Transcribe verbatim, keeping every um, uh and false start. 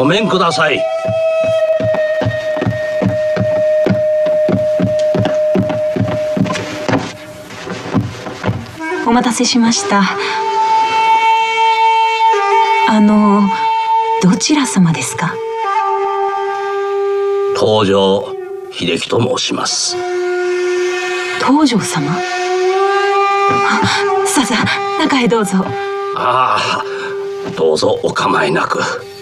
ごめんください。 お待たせしました。あのどちら様ですか？ 東条秀樹と申します。 東条様？さあさあ、中へどうぞ。 ああ、どうぞお構いなく。